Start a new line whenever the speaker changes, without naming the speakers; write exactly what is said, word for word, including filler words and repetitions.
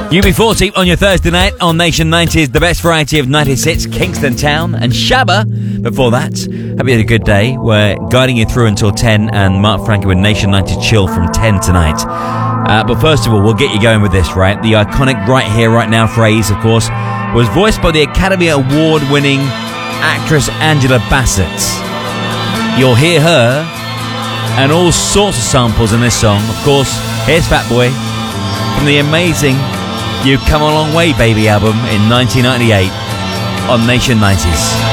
U B forty on your Thursday night on Nation nineties, the best variety of nineties hits, Kingston Town and Shabba. Before that, hope you had a good day. We're guiding you through until ten, and Mark Frankie with Nation ninety Chill from ten tonight. Uh, but first of all, we'll get you going with this, right? The iconic Right Here, Right Now phrase, of course, was voiced by the Academy Award-winning actress Angela Bassett. You'll hear her and all sorts of samples in this song. Of course, here's Fatboy from the amazing You've Come a Long Way Baby album in nineteen ninety-eight on Nation nineties.